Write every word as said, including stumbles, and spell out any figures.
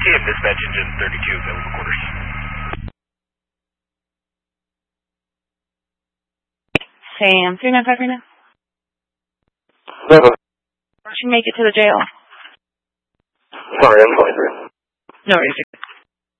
M dispatch engine thirty-two, available quarters. Sam, three nine five right now? Never. Why don't you make it to the jail? Sorry, I'm going through. No worries.